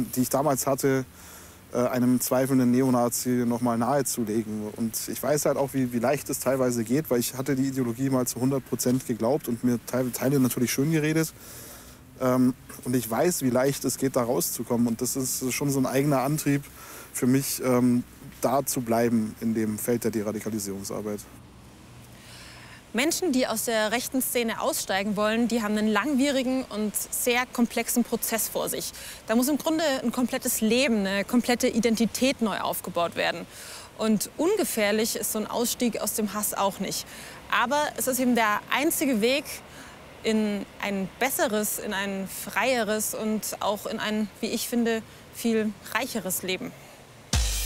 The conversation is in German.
die ich damals hatte, einem zweifelnden Neonazi noch mal nahezulegen. Und ich weiß halt auch, wie leicht es teilweise geht, weil ich hatte die Ideologie mal zu 100% geglaubt und mir Teile natürlich schön geredet. Und ich weiß, wie leicht es geht, da rauszukommen. Und das ist schon so ein eigener Antrieb für mich, da zu bleiben in dem Feld der Deradikalisierungsarbeit. Menschen, die aus der rechten Szene aussteigen wollen, die haben einen langwierigen und sehr komplexen Prozess vor sich. Da muss im Grunde ein komplettes Leben, eine komplette Identität neu aufgebaut werden. Und ungefährlich ist so ein Ausstieg aus dem Hass auch nicht. Aber es ist eben der einzige Weg in ein besseres, in ein freieres und auch in ein, wie ich finde, viel reicheres Leben.